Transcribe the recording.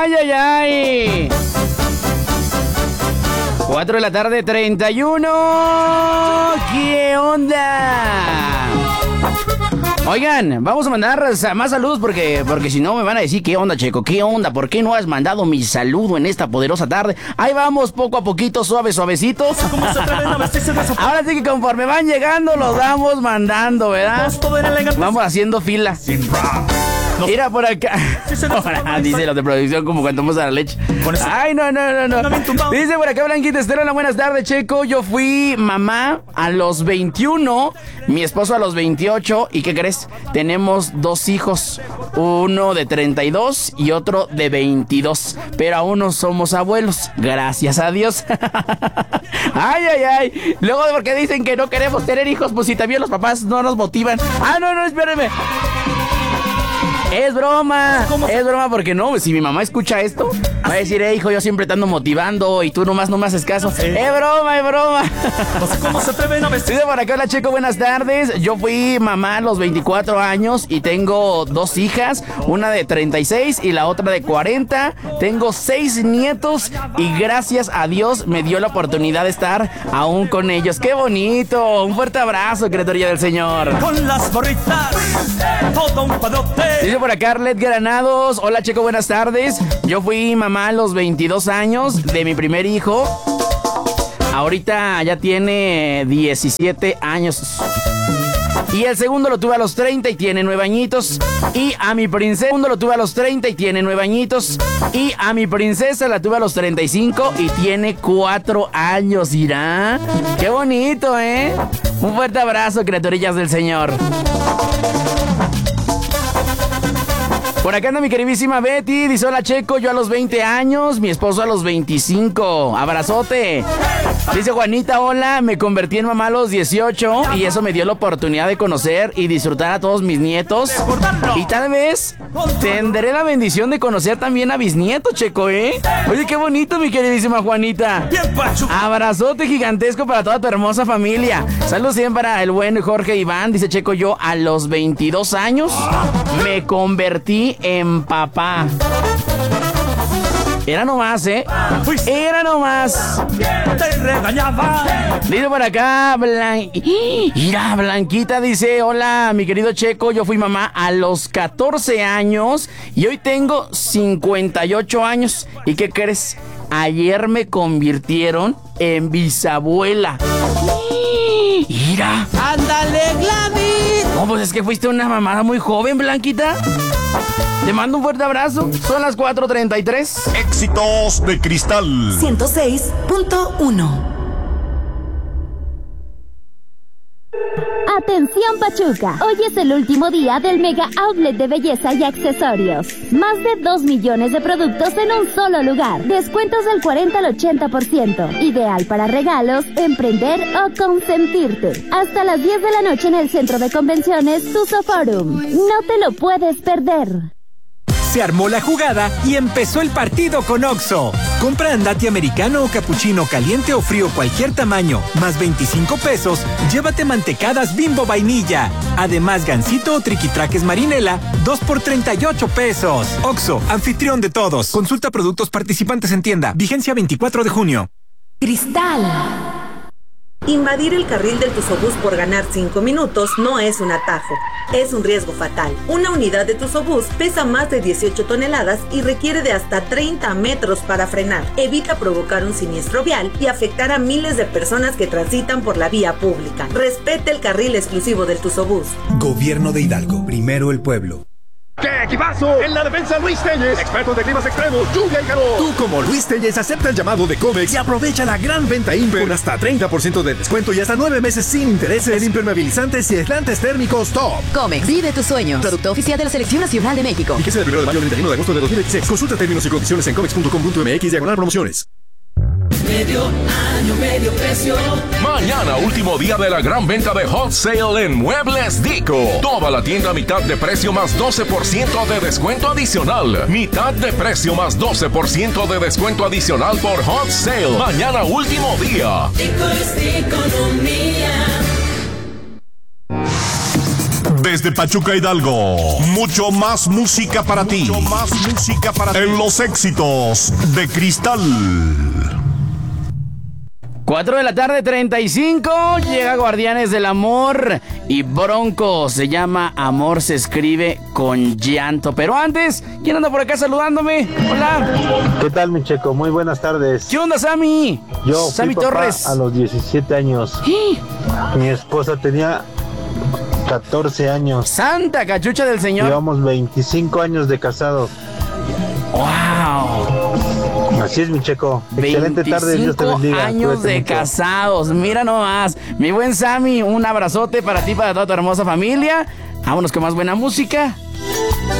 ¡Ay, ay, ay! 4 de la tarde, 31. ¿Qué onda? Oigan, vamos a mandar más saludos porque si no me van a decir, ¿qué onda, Checo? ¿Qué onda? ¿Por qué no has mandado mi saludo en esta poderosa tarde? Ahí vamos, poco a poquito, suavecitos. Ahora sí que conforme van llegando, los vamos mandando, ¿verdad? Vamos haciendo fila. Mira por acá. Ahora, dice los de producción como cuando vamos a la leche. Ay, no. Dice por acá Blanquita Estela, buenas tardes, Checo. Yo fui mamá a los 21, mi esposo a los 28. ¿Y qué crees? Tenemos 2 hijos. Uno de 32 y otro de 22. Pero aún no somos abuelos. Gracias a Dios. Ay. Luego, porque dicen que no queremos tener hijos, pues si también los papás no nos motivan. No, espérenme. Es broma porque no, si mi mamá escucha esto, va a decir, hijo, yo siempre te ando motivando y tú nomás no me haces caso. Es broma. No sé cómo se atreven a vestir. Dice por acá, hola, Checo, buenas tardes. Yo fui mamá a los 24 años y tengo 2 hijas, una de 36 y la otra de 40. Tengo 6 nietos y gracias a Dios me dio la oportunidad de estar aún con ellos. ¡Qué bonito! Un fuerte abrazo, criatura del Señor. Con las gorritas, todo un padrote. Dice por acá Arlet Granados, hola, Checo, buenas tardes. Yo fui mamá a los 22 años de mi primer hijo. Ahorita ya tiene 17 años. Y el segundo lo tuve a los 30 y tiene 9 añitos. Y a mi princesa lo tuve a los 30 y tiene 9 añitos. Y a mi princesa la tuve a los 35 y tiene 4 años. ¿Irá? ¡Qué bonito, eh! Un fuerte abrazo, criaturillas del Señor. Por acá anda mi queridísima Betty. Dice, hola, Checo, yo a los 20 años, mi esposo a los 25. Abrazote. Dice Juanita, hola, me convertí en mamá a los 18 y eso me dio la oportunidad de conocer y disfrutar a todos mis nietos. Y tal vez tendré la bendición de conocer también a bisnietos, Checo, ¿eh? Oye, qué bonito, mi queridísima Juanita. Abrazote gigantesco para toda tu hermosa familia. Saludos siempre para el buen Jorge Iván. Dice, Checo, yo a los 22 años me convertí en papá. Era nomás, ¿eh? Era nomás. Te regañaba. Dice por acá, mira, Blanquita dice, hola, mi querido Checo, yo fui mamá a los 14 años y hoy tengo 58 años. ¿Y qué crees? Ayer me convirtieron en bisabuela. Mira. ¡Ándale, Gladys! No, pues es que fuiste una mamada muy joven, Blanquita. Te mando un fuerte abrazo. Son las 4:33. Éxitos de Cristal 106.1. Atención Pachuca, hoy es el último día del Mega Outlet de belleza y accesorios. Más de 2 millones de productos en un solo lugar. Descuentos del 40 al 80%. Ideal para regalos, emprender o consentirte. Hasta las 10 de la noche en el Centro de Convenciones Tuzo Forum. No te lo puedes perder. Se armó la jugada y empezó el partido con Oxxo. Compra andati americano o capuchino caliente o frío cualquier tamaño, más 25 pesos, llévate mantecadas Bimbo vainilla. Además, gansito o triquitraques marinela, 2 por 38 pesos. Oxxo, anfitrión de todos. Consulta productos participantes en tienda. Vigencia 24 de junio. Cristal. Invadir el carril del Tuzobús por ganar 5 minutos no es un atajo, es un riesgo fatal. Una unidad de Tuzobús pesa más de 18 toneladas y requiere de hasta 30 metros para frenar. Evita provocar un siniestro vial y afectar a miles de personas que transitan por la vía pública. Respete el carril exclusivo del Tuzobús. Gobierno de Hidalgo, primero el pueblo. ¡Qué equipazo! En la defensa Luis Telles, expertos de climas extremos, lluvia y calor. Tú como Luis Telles acepta el llamado de Comex y aprovecha la gran venta Imper con hasta 30% de descuento y hasta 9 meses sin intereses en impermeabilizantes y aislantes térmicos top. Comex, vive tus sueños. Producto oficial de la Selección Nacional de México. Fíjese del 1 de mayo al 31 de agosto de 2016. Consulta términos y condiciones en comex.com.mx/promociones. Medio año, medio precio. Mañana, último día de la gran venta de Hot Sale en Muebles Dico. Toda la tienda a mitad de precio más 12% de descuento adicional. Mitad de precio más 12% de descuento adicional por Hot Sale. Mañana, último día. Dico es economía. Desde Pachuca, Hidalgo, mucho más música para ti. Mucho más música para ti. En los éxitos de Cristal. 4 de la tarde, 35. Llega Guardianes del Amor y Bronco. Se llama Amor, se escribe con llanto. Pero antes, ¿quién anda por acá saludándome? Hola. ¿Qué tal, mi Checo? Muy buenas tardes. ¿Qué onda, Sammy? Yo Sammy fui papá Torres. a los 17 años. Mi esposa tenía 14 años. Santa cachucha del Señor. Llevamos 25 años de casados. ¡Wow! Así es, mi Checo. Excelente tarde, Dios te bendiga. 25 años Cuídate de mucho. casados, mira nomás. Mi buen Sammy, un abrazote para ti, para toda tu hermosa familia. Vámonos con más buena música.